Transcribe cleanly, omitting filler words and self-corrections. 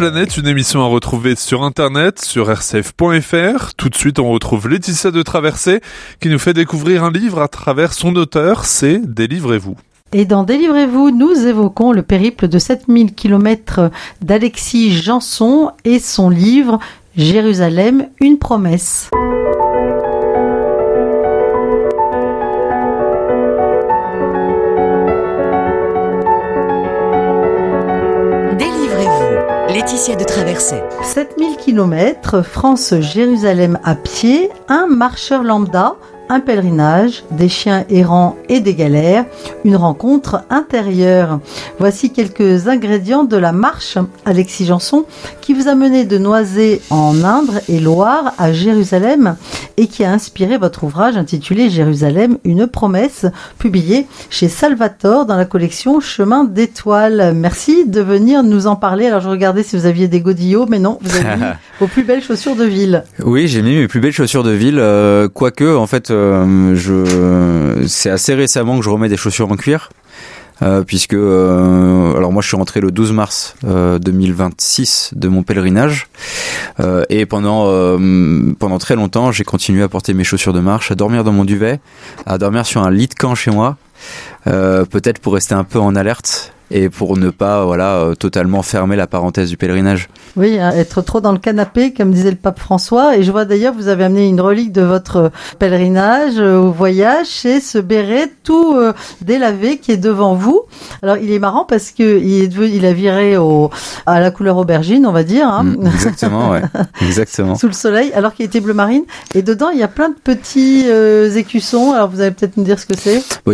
Planète, une émission à retrouver sur internet, sur rcf.fr. Tout de suite, on retrouve Laetitia de Traversée qui nous fait découvrir un livre à travers son auteur, c'est Délivrez-vous. Et dans Délivrez-vous, nous évoquons le périple de 7000 km d'Alexis Janson et son livre Jérusalem, une promesse. Délivrez-vous, Laetitia de Traversée. 7000 km, France-Jérusalem à pied, un marcheur lambda, un pèlerinage, des chiens errants et des galères, une rencontre intérieure. Voici quelques ingrédients de la marche Alexis Janson qui vous a mené de Noisy en Indre et Loire à Jérusalem et qui a inspiré votre ouvrage intitulé Jérusalem, une promesse, publié chez Salvatore dans la collection Chemin d'étoiles. Merci de venir nous en parler. Alors je regardais si vous aviez des godillots, mais non, vous avez mis vos plus belles chaussures de ville. Oui, j'ai mis mes plus belles chaussures de ville, quoique en fait c'est assez récemment que je remets des chaussures en cuir, puisque alors moi je suis rentré le 12 mars 2026 de mon pèlerinage, et pendant très longtemps j'ai continué à porter mes chaussures de marche, à dormir dans mon duvet, à dormir sur un lit de camp chez moi, peut-être pour rester un peu en alerte et pour ne pas totalement fermer la parenthèse du pèlerinage. Oui, être trop dans le canapé, comme disait le pape François. Et je vois d'ailleurs, vous avez amené une relique de votre pèlerinage au voyage, c'est ce béret tout délavé qui est devant vous. Alors, il est marrant parce que il a viré à la couleur aubergine, on va dire. Hein. Exactement, ouais. Exactement. Sous le soleil, alors qu'il était bleu marine. Et dedans, il y a plein de petits écussons. Alors, vous allez peut-être nous dire ce que c'est.